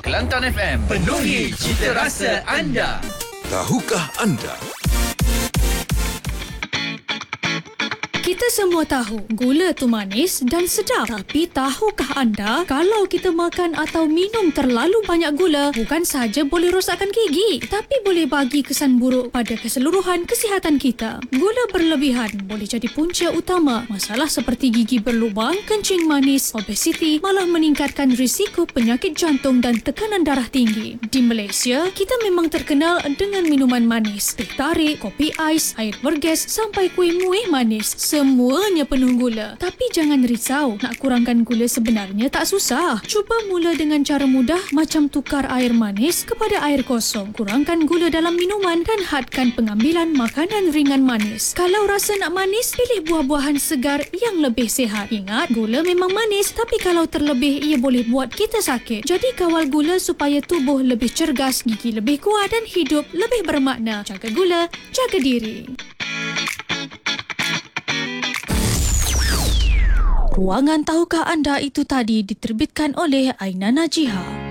Kelantan FM, penuhi cita rasa anda. Tahukah anda? Kita semua tahu gula tu manis dan sedap. Tapi tahukah anda kalau kita makan atau minum terlalu banyak gula bukan sahaja boleh rosakkan gigi tapi boleh bagi kesan buruk pada keseluruhan kesihatan kita. Gula berlebihan boleh jadi punca utama masalah seperti gigi berlubang, kencing manis, obesiti, malah meningkatkan risiko penyakit jantung dan tekanan darah tinggi. Di Malaysia, kita memang terkenal dengan minuman manis, teh tarik, kopi ais, air berges sampai kuih muih manis. Semuanya penuh gula. Tapi jangan risau, nak kurangkan gula sebenarnya tak susah. Cuba mula dengan cara mudah macam tukar air manis kepada air kosong. Kurangkan gula dalam minuman dan hadkan pengambilan makanan ringan manis. Kalau rasa nak manis, pilih buah-buahan segar yang lebih sihat. Ingat, gula memang manis tapi kalau terlebih ia boleh buat kita sakit. Jadi kawal gula supaya tubuh lebih cergas, gigi lebih kuat dan hidup lebih bermakna. Jaga gula, jaga diri. Ruangan Tahukah Anda itu tadi diterbitkan oleh Aina Najiha.